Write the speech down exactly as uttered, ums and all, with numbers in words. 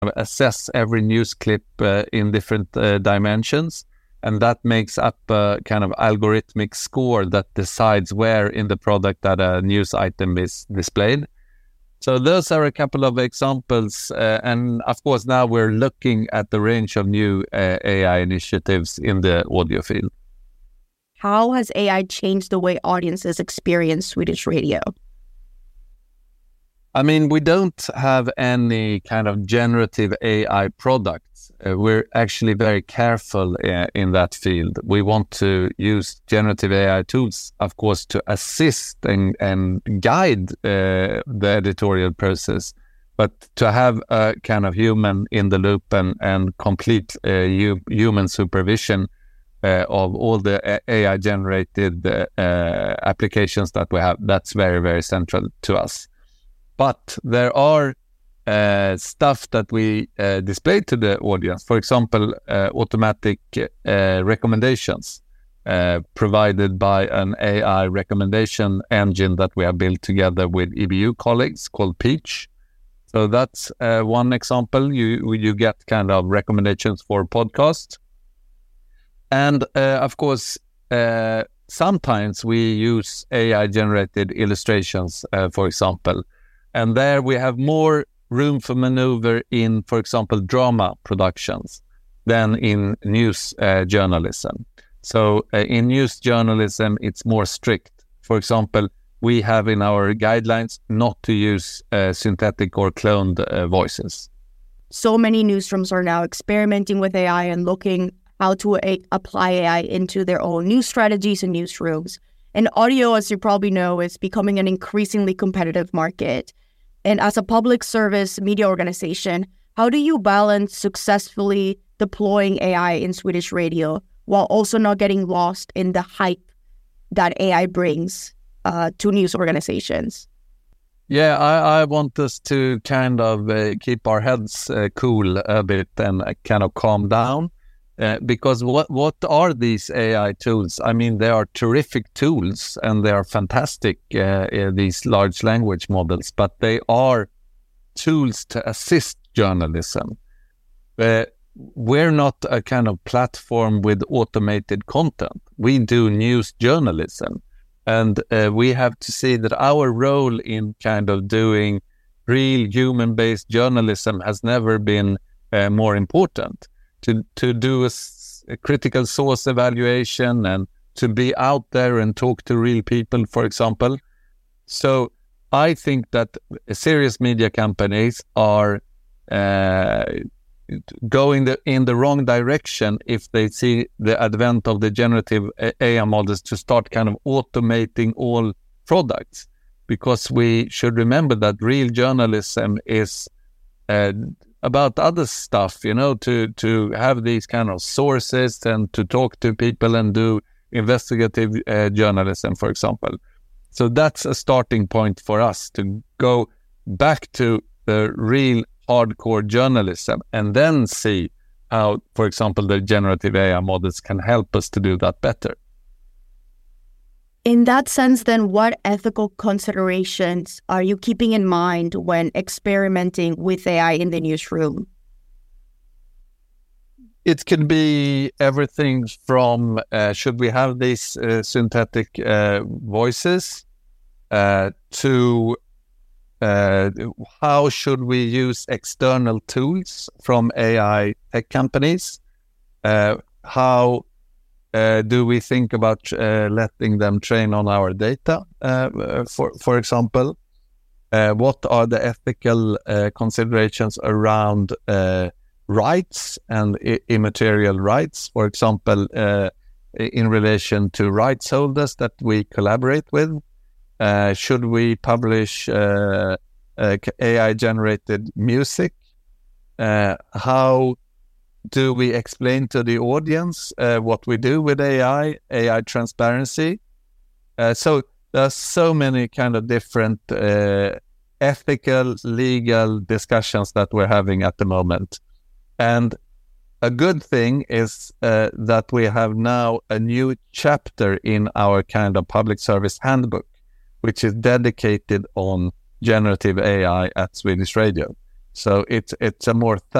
assess every news clip uh, in different uh, dimensions, and that makes up a kind of algorithmic score that decides where in the product that a news item is displayed. So those are a couple of examples, uh, and of course now we're looking at the range of new uh, A I initiatives in the audio field. How has A I changed the way audiences experience Swedish radio? I mean, we don't have any kind of generative A I products. Uh, we're actually very careful uh, in that field. We want to use generative A I tools, of course, to assist and, and guide uh, the editorial process, but to have a kind of human in the loop and, and complete uh, hu- human supervision uh, of all the A I-generated uh, uh, applications that we have, that's very, very central to us. But there are uh, stuff that we uh, display to the audience. For example, uh, automatic uh, recommendations uh, provided by an A I recommendation engine that we have built together with E B U colleagues called Peach. So that's uh, one example. You you get kind of recommendations for podcasts. And uh, of course, uh, sometimes we use A I-generated illustrations, uh, for example. And there we have more room for maneuver in, for example, drama productions than in news uh, journalism. So uh, in news journalism, it's more strict. For example, we have in our guidelines not to use uh, synthetic or cloned uh, voices. So many newsrooms are now experimenting with A I and looking how to a- apply A I into their own news strategies and newsrooms. And audio, as you probably know, is becoming an increasingly competitive market. And as a public service media organization, how do you balance successfully deploying A I in Swedish radio while also not getting lost in the hype that A I brings uh, to news organizations? Yeah, I, I want us to kind of uh, keep our heads uh, cool a bit and uh, kind of calm down. Uh, because what what are these A I tools? I mean, they are terrific tools and they are fantastic, uh, uh, these large language models, but they are tools to assist journalism. Uh, we're not a kind of platform with automated content. We do news journalism, and uh, we have to see that our role in kind of doing real human-based journalism has never been uh, more important. To to do a, a critical source evaluation and to be out there and talk to real people, for example. So I think that serious media companies are uh, going the, in the wrong direction if they see the advent of the generative A I models to start kind of automating all products. Because we should remember that real journalism is uh, about other stuff, you know, to, to have these kind of sources and to talk to people and do investigative uh, journalism, for example. So that's a starting point for us to go back to the real hardcore journalism and then see how, for example, the generative A I models can help us to do that better. In that sense, then, what ethical considerations are you keeping in mind when experimenting with A I in the newsroom? It can be everything from uh, should we have these uh, synthetic uh, voices uh, to uh, how should we use external tools from A I tech companies? Uh, how Uh, do we think about uh, letting them train on our data, uh, for for example? Uh, what are the ethical uh, considerations around uh, rights and I- immaterial rights, for example, uh, in relation to rights holders that we collaborate with? Uh, should we publish uh, uh, A I-generated music? Uh, how do we explain to the audience uh, what we do with A I, A I transparency? Uh, so there's so many kind of different uh, ethical, legal discussions that we're having at the moment. And a good thing is uh, that we have now a new chapter in our kind of public service handbook, which is dedicated on generative A I at Swedish Radio. So it's it's a more